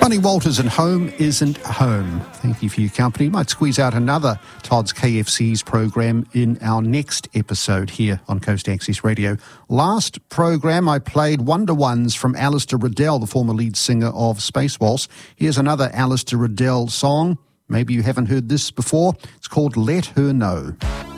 Bunny Walters and Home Isn't Home. Thank you for your company. Might squeeze out another Todd's KFC's program in our next episode here on Coast Access Radio. Last program I played Wonder Ones from Alistair Riddell, the former lead singer of Space Waltz. Here's another Alistair Riddell song. Maybe you haven't heard this before. It's called Let Her Know.